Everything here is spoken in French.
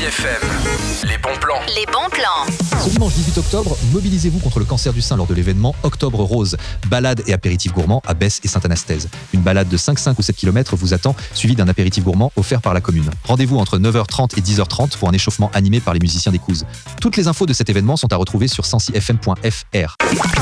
FM, les bons plans. Les bons plans. Ce dimanche 18 octobre, mobilisez-vous contre le cancer du sein lors de l'événement Octobre Rose. Balade et apéritif gourmand à Besse et Sainte-Anastaise. Une balade de 5 ou 7 km vous attend, suivie d'un apéritif gourmand offert par la commune. Rendez-vous entre 9h30 et 10h30 pour un échauffement animé par les musiciens des Couzes. Toutes les infos de cet événement sont à retrouver sur 106fm.fr.